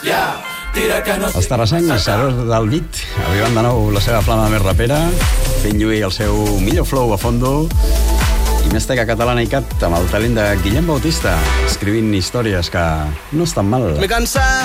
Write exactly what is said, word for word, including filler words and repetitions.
Els terrassencs, herois del beat, arribant de nou la seva flama més rapera, fent lluir el seu millor flow a fondo i més teca catalana i cat amb el talent de Guillem Bautista, escrivint històries que no estan mal. M'he cansat